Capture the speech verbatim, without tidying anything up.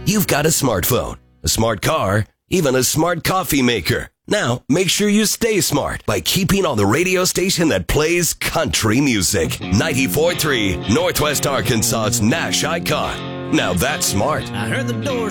you've got a smartphone, a smart car, even a smart coffee maker. Now, make sure you stay smart by keeping on the radio station that plays country music. ninety-four point three, Northwest Arkansas's Nash icon. Now that's smart. I heard the door